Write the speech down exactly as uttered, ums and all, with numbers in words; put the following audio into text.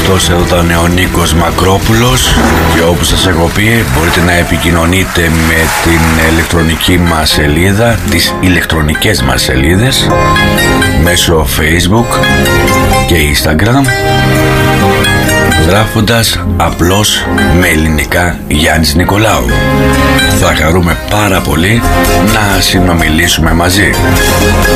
Αυτός εδώ ήταν ο Νίκος Μακρόπουλος και όπως σας έχω πει μπορείτε να επικοινωνείτε με την ηλεκτρονική μας σελίδα, τις ηλεκτρονικές μας σελίδες μέσω Facebook και Instagram, γράφοντας απλώς με ελληνικά Γιάννης Νικολάου. Θα χαρούμε πάρα πολύ να συνομιλήσουμε μαζί.